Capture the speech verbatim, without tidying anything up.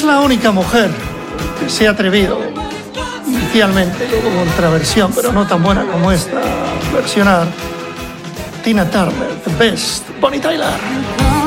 la única mujer que se ha atrevido inicialmente, luego otra versión, pero no tan buena como esta, versionar Tina Turner, The Best, Bonnie Tyler.